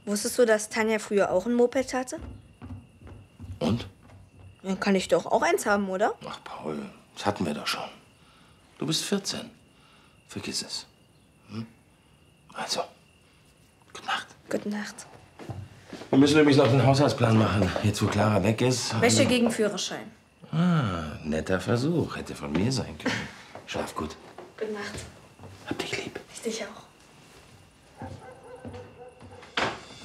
Wusstest du, dass Tanja früher auch ein Moped hatte? Und? Dann kann ich doch auch eins haben, oder? Ach, Paul, das hatten wir doch schon. Du bist 14. Vergiss es. Hm? Also, gute Nacht. Gute Nacht. Wir müssen übrigens noch den Haushaltsplan machen. Jetzt, wo Clara weg ist. Wäsche gegen Führerschein. Ah, netter Versuch. Hätte von mir sein können. Schlaf gut. Gute Nacht. Hab dich lieb. Ich dich auch.